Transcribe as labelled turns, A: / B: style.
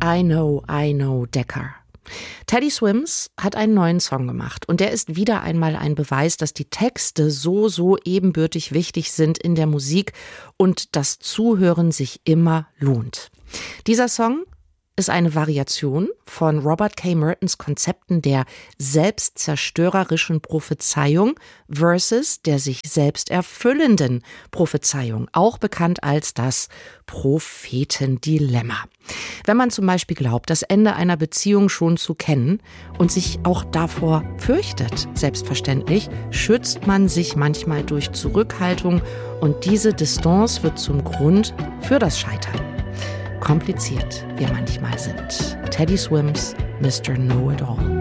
A: I Know, Decker. Teddy Swims hat einen neuen Song gemacht und der ist wieder einmal ein Beweis, dass die Texte so ebenbürtig wichtig sind in der Musik und das Zuhören sich immer lohnt. Dieser Song ist eine Variation von Robert K. Mertens Konzepten der selbstzerstörerischen Prophezeiung versus der sich selbst erfüllenden Prophezeiung, auch bekannt als das Prophetendilemma. Wenn man zum Beispiel glaubt, das Ende einer Beziehung schon zu kennen und sich auch davor fürchtet, selbstverständlich, schützt man sich manchmal durch Zurückhaltung und diese Distanz wird zum Grund für das Scheitern. Kompliziert wir manchmal sind. Teddy Swims, Mr. Know-It-All.